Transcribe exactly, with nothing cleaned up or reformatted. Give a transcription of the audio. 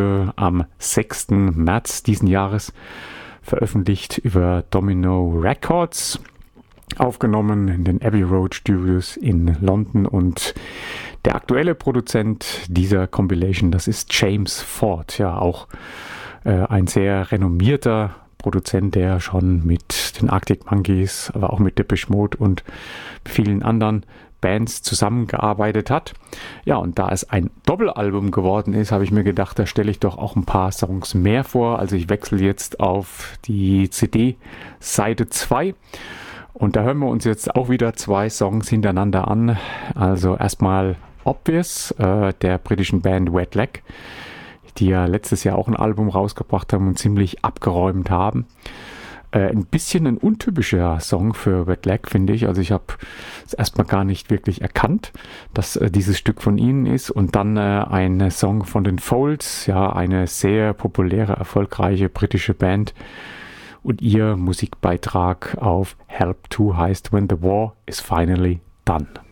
am sechsten März diesen Jahres veröffentlicht über Domino Records, aufgenommen in den Abbey Road Studios in London, und der aktuelle Produzent dieser Compilation, das ist James Ford, ja auch äh, ein sehr renommierter Produzent, der schon mit den Arctic Monkeys, aber auch mit Depeche Mode und vielen anderen Bands zusammengearbeitet hat. Ja, und da es ein Doppelalbum geworden ist, habe ich mir gedacht, da stelle ich doch auch ein paar Songs mehr vor. Also ich wechsle jetzt auf die C D-Seite zwei und da hören wir uns jetzt auch wieder zwei Songs hintereinander an. Also erstmal Obvious, äh, der britischen Band Wet Leg, die ja letztes Jahr auch ein Album rausgebracht haben und ziemlich abgeräumt haben. Äh, ein bisschen ein untypischer Song für Wet Leg, finde ich. Also ich habe es erstmal gar nicht wirklich erkannt, dass äh, dieses Stück von ihnen ist. Und dann äh, ein Song von den Folds, ja, eine sehr populäre, erfolgreiche britische Band. Und ihr Musikbeitrag auf Help To heißt When the War is Finally Done.